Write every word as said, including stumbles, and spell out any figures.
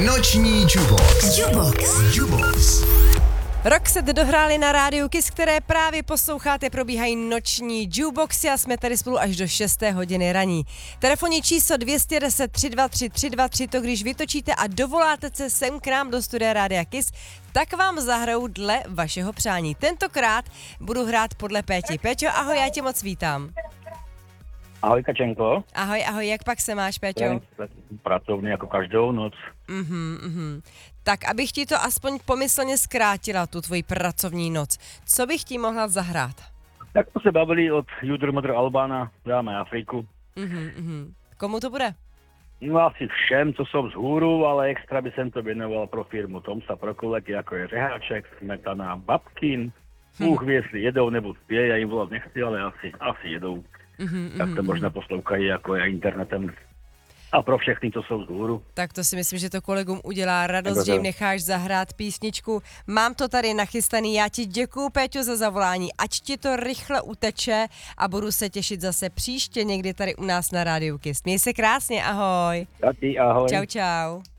Noční Jubox. Jubox. Jubox. Roxette dohráli na rádiu Kiss, které právě posloucháte, probíhají noční Juboxy a jsme tady spolu až do šesté hodiny raní. Telefonní číslo dvě deset tři dva tři tři dva tři, to když vytočíte a dovoláte se sem k nám do studia rádia Kiss, tak vám zahrajou dle vašeho přání. Tentokrát budu hrát podle Péti. Péťo, ahoj, já tě moc vítám. Ahoj, Kačenko. Ahoj, ahoj, jak pak se máš, Péťo? Pracovně jako každou noc. Mhm, mhm. Tak, abych ti to aspoň pomyslně zkrátila, tu tvoji pracovní noc. Co bych ti mohla zahrát? Tak to se bavili od Judr Modr Albána, dáme Afriku. Mhm, mhm. Komu to bude? No asi všem, co jsou z hůru, ale extra by jsem to věnoval pro firmu Tomsa pro kolegy, jako je Řeháček, Smetana, Babkin. Bůh ví, jestli jedou nebo spějí, já jim volat nechci, ale asi, asi jedou. Mhm, Tak to mhm, možná poslouchají jako je internetem. A pro všechny, co jsou z hůru. Tak to si myslím, že to kolegům udělá radost, Dobře. že jim necháš zahrát písničku. Mám to tady nachystaný, já ti děkuju, Péťo, za zavolání, ať ti to rychle uteče a budu se těšit zase příště někdy tady u nás na rádiu Kiss. Měj se krásně, ahoj. Tati, ahoj. Čau, čau.